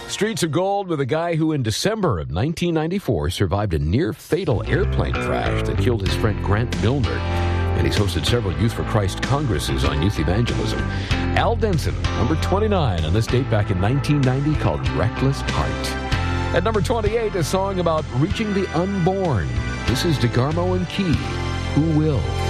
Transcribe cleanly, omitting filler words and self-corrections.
Streets of Gold with a guy who in December of 1994 survived a near-fatal airplane crash that killed his friend Grant Milner. And he's hosted several Youth for Christ congresses on youth evangelism. Al Denson, number 29 on this date back in 1990 called Reckless Heart. At number 28, a song about reaching the unborn. This is DeGarmo and Key, Who Will?